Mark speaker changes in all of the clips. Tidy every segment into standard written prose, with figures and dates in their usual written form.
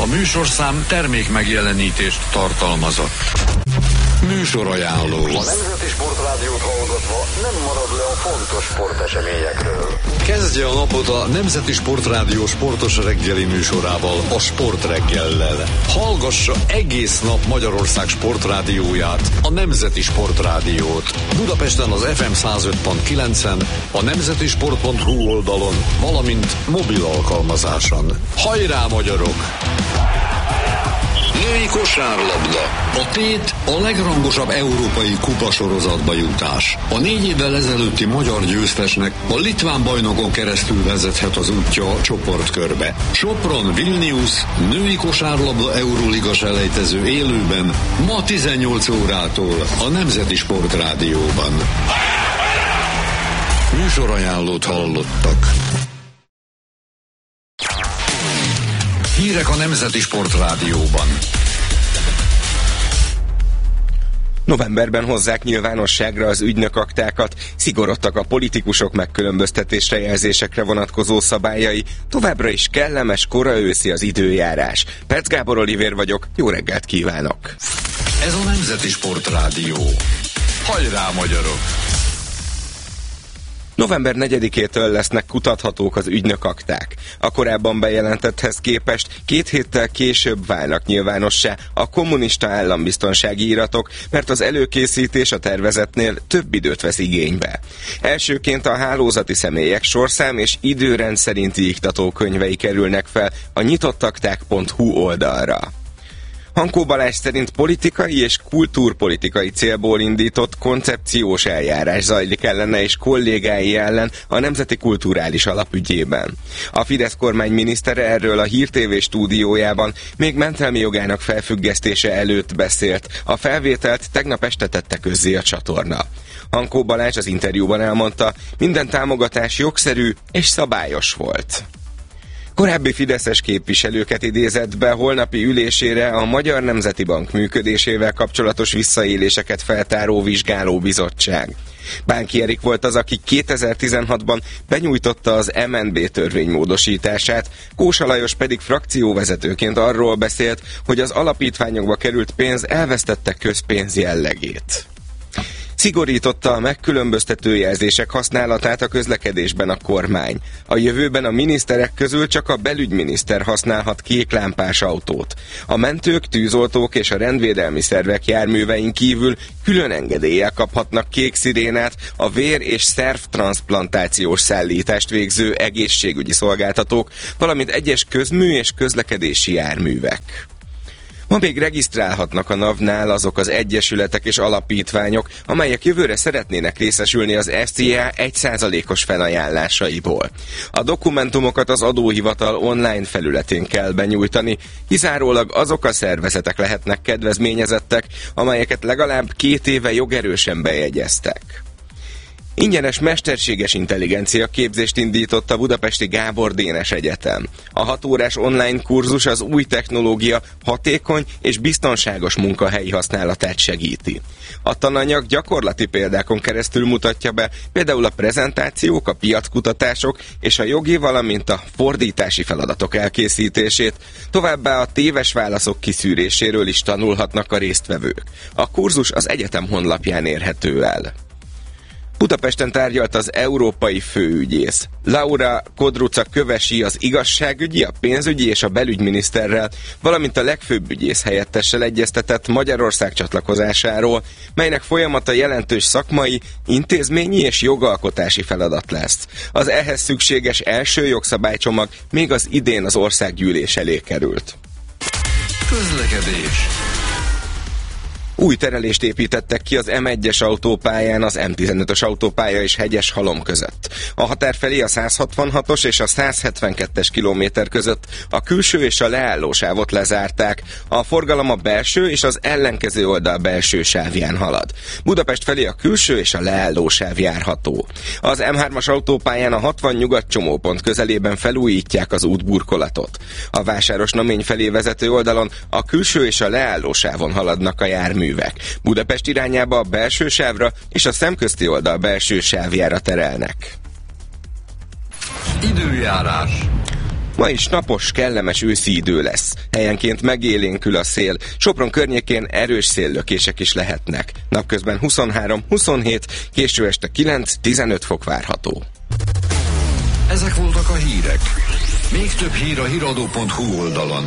Speaker 1: A műsorszám termék megjelenítést tartalmazott. Műsorajánló.
Speaker 2: A Nemzeti Sportrádiót hallgatva nem marad le a fontos sporteseményekről.
Speaker 1: Kezdje a napot a Nemzeti Sportrádió sportos reggeli műsorával, a Sportreggellel. Hallgassa egész nap Magyarország sportrádióját, a Nemzeti Sportrádiót. Budapesten az FM 105.9-en, a nemzetisport.hu oldalon, valamint mobil alkalmazáson. Hajrá, magyarok! Női kosárlabda. A tét a legrangosabb európai kupasorozatba jutás. A 4 évvel ezelőtti magyar győztesnek a litván bajnokon keresztül vezethet az útja a csoportkörbe. Sopron Vilnius női kosárlabda Euróliga selejtező élőben ma 18 órától a Nemzeti Sportrádióban. Műsorajánlót hallottak. Hírek a Nemzeti Sportrádióban.
Speaker 3: Novemberben hozzák nyilvánosságra az ügynökaktákat, szigorodtak a politikusok megkülönböztetésre jelzésekre vonatkozó szabályai, továbbra is kellemes, kora őszi az időjárás. Perc Gábor Olivér vagyok, jó reggelt kívánok!
Speaker 1: Ez a Nemzeti Sportrádió. Hajrá, magyarok!
Speaker 3: November 4-től lesznek kutathatók az ügynökakták. A korábban bejelentetthez képest 2 héttel később válnak nyilvánossá a kommunista állambiztonsági iratok, mert az előkészítés a tervezetnél több időt vesz igénybe. Elsőként a hálózati személyek sorszám és időrend szerinti iktatókönyvei kerülnek fel a nyitottakták.hu oldalra. Hankó Balázs szerint politikai és kultúrpolitikai célból indított koncepciós eljárás zajlik ellene és kollégái ellen a Nemzeti Kulturális Alap ügyében. A Fidesz kormányminisztere erről a Hír TV stúdiójában még mentelmi jogának felfüggesztése előtt beszélt. A felvételt tegnap este tette közzé a csatorna. Hankó Balázs az interjúban elmondta, minden támogatás jogszerű és szabályos volt. Korábbi fideszes képviselőket idézett be holnapi ülésére a Magyar Nemzeti Bank működésével kapcsolatos visszaéléseket feltáró vizsgálóbizottság. Bánki Erik volt az, aki 2016-ban benyújtotta az MNB törvény módosítását, Kósa Lajos pedig frakcióvezetőként arról beszélt, hogy az alapítványokba került pénz elvesztette közpénz jellegét. Szigorította a megkülönböztető jelzések használatát a közlekedésben a kormány. A jövőben a miniszterek közül csak a belügyminiszter használhat kéklámpás autót. A mentők, tűzoltók és a rendvédelmi szervek járművein kívül külön engedéllyel kaphatnak kék szirénát a vér- és szervtranszplantációs szállítást végző egészségügyi szolgáltatók, valamint egyes közmű és közlekedési járművek. Ma még regisztrálhatnak a NAV-nál azok az egyesületek és alapítványok, amelyek jövőre szeretnének részesülni az SZIA 1%-os felajánlásaiból. A dokumentumokat az adóhivatal online felületén kell benyújtani, kizárólag azok a szervezetek lehetnek kedvezményezettek, amelyeket legalább 2 éve jogerősen bejegyeztek. Ingyenes mesterséges intelligencia képzést indított a budapesti Gábor Dénes Egyetem. A 6 órás online kurzus az új technológia hatékony és biztonságos munkahelyi használatát segíti. A tananyag gyakorlati példákon keresztül mutatja be például a prezentációk, a piackutatások és a jogi, valamint a fordítási feladatok elkészítését, továbbá a téves válaszok kiszűréséről is tanulhatnak a résztvevők. A kurzus az egyetem honlapján érhető el. Budapesten tárgyalt az európai főügyész. Laura Kodruca Kövesi az igazságügyi, a pénzügyi és a belügyminiszterrel, valamint a legfőbb ügyész helyettessel egyeztetett Magyarország csatlakozásáról, melynek folyamata jelentős szakmai, intézményi és jogalkotási feladat lesz. Az ehhez szükséges első jogszabálycsomag még az idén az országgyűlés elé került.
Speaker 1: Közlekedés.
Speaker 3: Új terelést építettek ki az M1-es autópályán az M15-ös autópálya és Hegyeshalom között. A határ felé a 166-os és a 172-es kilométer között a külső és a leállósávot lezárták. A forgalom a belső és az ellenkező oldal belső sávján halad. Budapest felé a külső és a leállósáv járható. Az M3-as autópályán a 60 nyugat csomópont közelében felújítják az útburkolatot. A Vásárosnamény felé vezető oldalon a külső és a leállósávon haladnak a járművek. Budapest irányába a belső sávra és a szemközti oldal belső sávjára terelnek.
Speaker 1: Időjárás.
Speaker 3: Ma is napos, kellemes őszi idő lesz. Helyenként megélénkül a szél. Sopron környékén erős széllökések is lehetnek. Napközben 23-27, késő este 9-15 fok várható.
Speaker 1: Ezek voltak a hírek. Még több hír a hiradó.hu oldalon.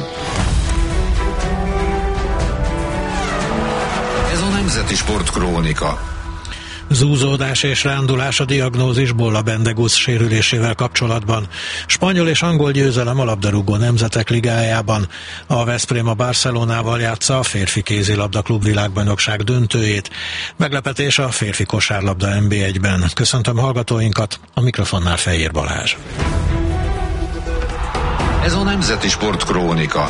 Speaker 1: Ez a Nemzeti Sportkrónika.
Speaker 4: Zúzódás és rándulás a diagnózis Bolla Bendegúz sérülésével kapcsolatban. Spanyol és angol győzelem a labdarúgó nemzetek ligájában. A Veszprém a Barcelonával játsza a férfi kézilabda klubvilágbajnokság döntőjét. Meglepetés a férfi kosárlabda NB1-ben. Köszöntöm hallgatóinkat, a mikrofonnál Fejér Balázs.
Speaker 1: Ez a Nemzeti Sportkrónika.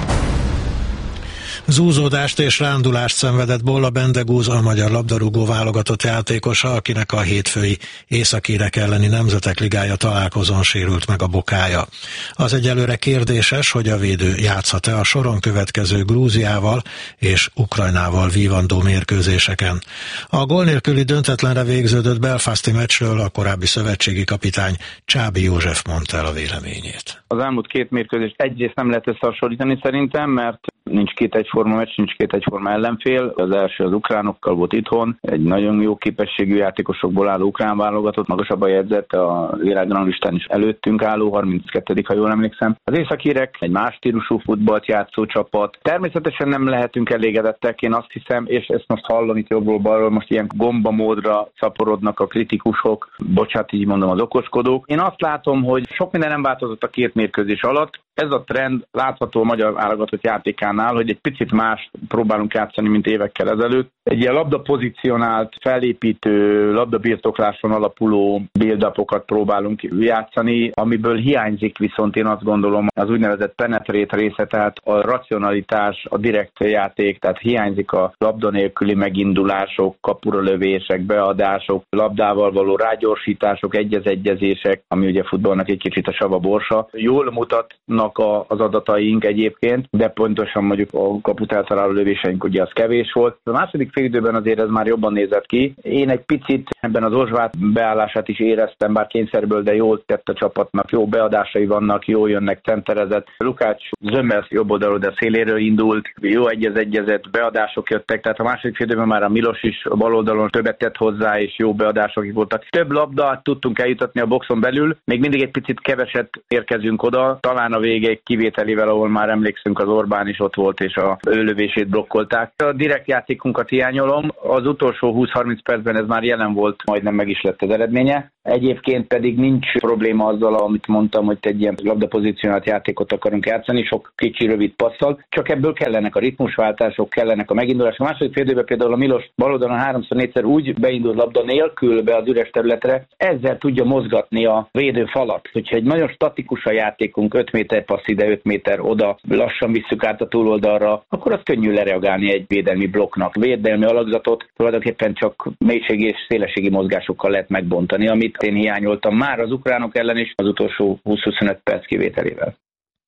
Speaker 4: Zúzódást és rándulást szenvedett Bolla Bendegúz, a magyar labdarúgó válogatott játékosa, akinek a hétfői északírek elleni Nemzetek Ligája találkozón sérült meg a bokája. Az egyelőre kérdéses, hogy a védő játszhat-e a soron következő Grúziával és Ukrajnával vívandó mérkőzéseken. A gól nélküli döntetlenre végződött belfasti meccsről a korábbi szövetségi kapitány Csábi József mondta el a véleményét.
Speaker 5: Az elmúlt két mérkőzést egyrészt nem lehet összehasonlítani szerintem, mert nincs két egyforma meccs, nincs két egyforma ellenfél. Az első az ukránokkal volt itthon, egy nagyon jó képességű játékosokból álló ukrán válogatott, magasabban jegyzett, a világranglistán is előttünk álló, 32. ha jól emlékszem. Az északírek egy más stílusú futballt játszó csapat. Természetesen nem lehetünk elégedettek, én azt hiszem, és ezt most hallom itt jobbról-balról, most ilyen gombamódra szaporodnak a kritikusok, bocsánat, így mondom, az okoskodók. Én azt látom, hogy sok minden nem változott a két mérkőzés alatt. Ez a trend látható a magyar válogatott játékánál, hogy egy picit más próbálunk játszani, mint évekkel ezelőtt. Egy ilyen labdapozícionált, felépítő, labdabirtokláson alapuló build-upokat próbálunk játszani, amiből hiányzik viszont én azt gondolom az úgynevezett penetrate része, tehát a racionalitás, a direkt játék, tehát hiányzik a labda nélküli megindulások, kapura lövések, beadások, labdával való rágyorsítások, egyezések, ami ugye futballnak egy kicsit a sava borsa. Jól mutatnak az adataink egyébként, de pontosan mondjuk a kaput eltaláló lövéseink ugye az kevés volt. A második félidőben azért ez már jobban nézett ki. Én egy picit ebben az Ozsvát beállását is éreztem, bár kényszerből, de jól tett a csapatnak, jó beadásai vannak, jól jönnek, centerezett. Lukács Zömmel jobb oldalról, de széléről indult, jó egyezett, beadások jöttek, tehát a második félidőben már a Milos is a bal oldalon többet tett hozzá, és jó beadások voltak. Több labdát tudtunk eljutatni a boxon belül, még mindig egy picit keveset érkezünk oda, talán a végéig kivételével, ahol már emlékszünk, az Orbán is ott volt, és a lövését blokkolták. A direkt játékunkat hiányolom, az utolsó 20-30 percben ez már jelen volt, majdnem meg is lett az eredménye. Egyébként pedig nincs probléma azzal, amit mondtam, hogy egy ilyen labdapozícionált játékot akarunk játszani, sok kicsi rövid passzal, csak ebből kellenek a ritmusváltások, kellenek a megindulások. A második félidőben például a Milos baloldalon 3-4-szer úgy beindult labda nélkül be az üres területre, ezzel tudja mozgatni a védő falat. Hogyha egy nagyon statikus a játékunk, 5 méter passz ide, 5 méter oda, lassan visszük át a túloldalra, akkor az könnyű lereagálni egy védelmi blokknak. Védelmi alakzatot tulajdonképpen csak mélységi és szélességi mozgásokkal lehet megbontani, amit én hiányoltam már az ukránok ellen is az utolsó 20-25 perc kivételével.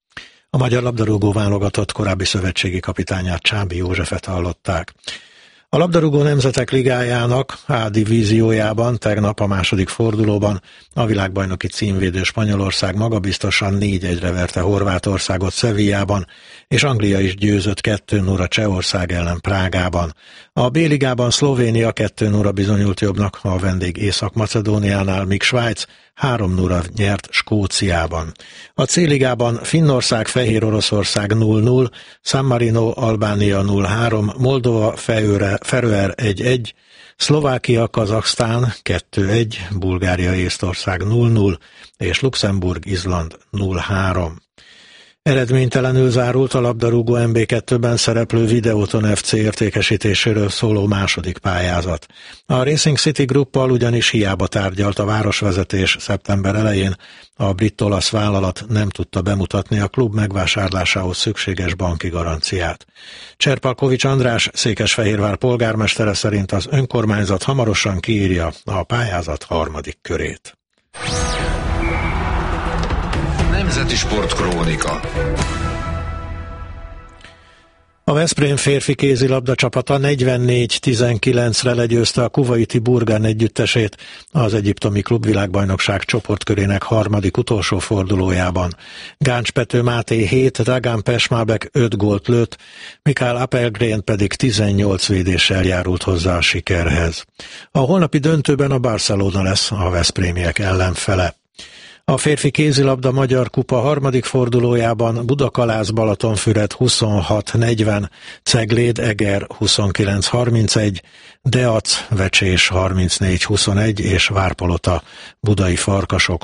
Speaker 4: A magyar labdarúgó válogatott korábbi szövetségi kapitányát, Csábi Józsefet hallották. A labdarúgó nemzetek ligájának A divíziójában tegnap a második fordulóban a világbajnoki címvédő Spanyolország magabiztosan 4-1-re verte Horvátországot Sevillában, és Anglia is győzött 2-0 Csehország ellen Prágában. A B-ligában Szlovénia 2-0 bizonyult jobbnak a vendég Észak-Macedóniánál, míg Svájc 3-0 nyert Skóciában. A C-ligában Finnország Fehér Oroszország 0-0, San Marino Albánia 0-3, Moldova Feröer 1-1, Szlovákia Kazaksztán 2-1, Bulgária Észtország 0-0 és Luxemburg Izland 0-3. Eredménytelenül zárult a labdarúgó MB2-ben szereplő Videoton FC értékesítéséről szóló második pályázat. A Racing City Gruppal ugyanis hiába tárgyalt a városvezetés szeptember elején, a brit-olasz vállalat nem tudta bemutatni a klub megvásárlásához szükséges banki garanciát. Cserpalkovics András, Székesfehérvár polgármestere szerint az önkormányzat hamarosan kiírja a pályázat harmadik körét.
Speaker 1: Nemzeti Sportkrónika.
Speaker 4: A Veszprém férfi kézilabda csapata 44-19-re legyőzte a kuvaiti Burgan együttesét az egyiptomi klubvilágbajnokság csoportkörének harmadik utolsó fordulójában. Gáncs Pető Máté 7, Dragan Pesmálbek 5 gólt lőtt, Mikael Appelgren pedig 18 védéssel járult hozzá a sikerhez. A holnapi döntőben a Barcelona lesz a veszprémiek ellenfele. A férfi kézilabda Magyar Kupa harmadik fordulójában Budakalász Balatonfüred 26-40, Cegléd Eger 29-31, Deac Vecsés 34-21 és Várpalota Budai Farkasok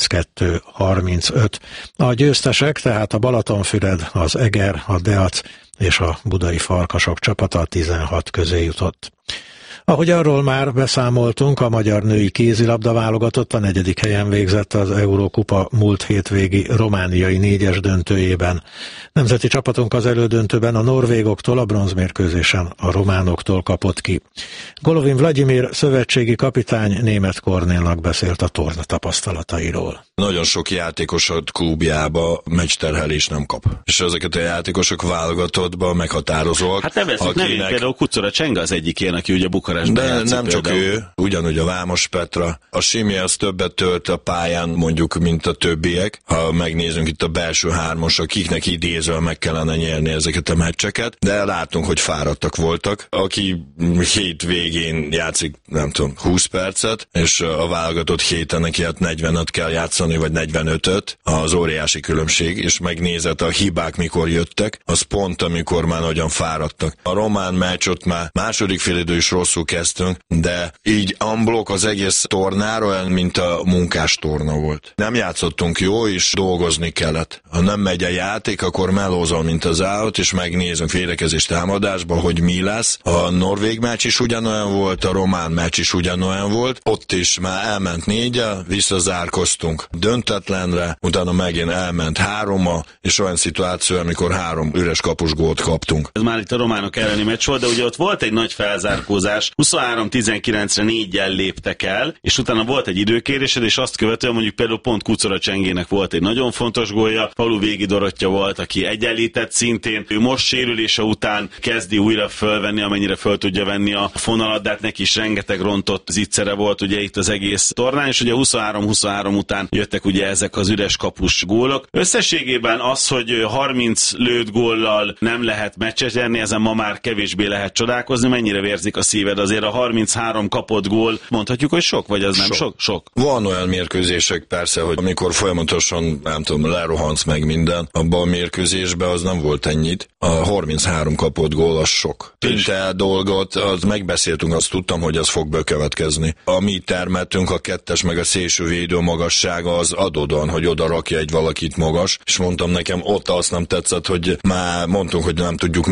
Speaker 4: 32-35. A győztesek tehát a Balatonfüred, az Eger, a Deac és a Budai Farkasok csapata 16 közé jutott. Ahogy arról már beszámoltunk, a magyar női kézilabda válogatott a 4. helyen végzett az Eurókupa múlt hétvégi romániai 4-es döntőjében. Nemzeti csapatunk az elődöntőben a norvégoktól, a bronzmérkőzésen a románoktól kapott ki. Golovin Vladimir szövetségi kapitány Németh Kornélnak beszélt a torna tapasztalatairól.
Speaker 6: Nagyon sok játékosod klubjába meccsterhelés nem kap. És ezeket a játékosok válogatottba meghatározóak.
Speaker 7: Hát nevezzük nevén, például Kucora Csenga az egyik ilyen, aki ugye Bukarestben játszik.
Speaker 6: De nem csak ő, ugyanúgy a Vámos Petra. A Simi az többet tölt a pályán mondjuk, mint a többiek. Ha megnézzünk itt a belső hármas, akiknek idézve meg kellene nyerni ezeket a meccseket, de látunk, hogy fáradtak voltak. Aki hét végén játszik, nem tudom, 20 percet, és a válogatott héten neki 40-et kell játszani, vagy 45-öt, az óriási különbség, és megnézett a hibák mikor jöttek, az pont amikor már nagyon fáradtak. A román meccsot már második félidő is rosszul kezdtünk, de így unblock az egész tornára olyan, mint a munkás torna volt. Nem játszottunk jó, és dolgozni kellett. Ha nem megy a játék, akkor melózol, mint az állat, és megnézünk védekezés támadásban, hogy mi lesz. A norvég meccs is ugyanolyan volt, a román meccs is ugyanolyan volt. Ott is már elment 4-el, visszazárkoztunk döntetlenre, utána megint elment 3-a, és olyan szituáció, amikor 3 üres kapus gólt kaptunk.
Speaker 7: Ez már itt a románok elleni meccs volt, de ugye ott volt egy nagy felzárkózás, 23-19-re 4-jel léptek el, és utána volt egy időkérésed, és azt követően mondjuk például pont Kucora Csengének volt egy nagyon fontos gólja, Falu Végi Dorottya volt, aki egyenlített szintén, ő most sérülése után kezdi újra fölvenni, amennyire föl tudja venni a fonalat, de hát neki is rengeteg rontott zicsere volt ugye itt az egész tornán, és ugye 23-23 után jöttek ugye ezek az üres kapus gólok. Összességében az, hogy 30 lőtt góllal nem lehet meccset nyerni, ezen ma már kevésbé lehet csodálkozni, mennyire vérzik a szíved, azért a 33 kapott gól, mondhatjuk, hogy sok, vagy az nem sok? Sok.
Speaker 6: Van olyan mérkőzések persze, hogy amikor folyamatosan, nem tudom, lerohansz meg minden, abban a mérkőzésben az nem volt ennyit. A 33 kapott gól az sok. Pintel dolgot, az megbeszéltünk, azt tudtam, hogy az fog bekövetkezni. Ami termeltünk, a kettes meg a szélső védő magassága az adódóan, hogy oda rakja egy valakit magas, és mondtam nekem, ott azt nem tetszett, hogy már mondtunk, hogy nem tudjuk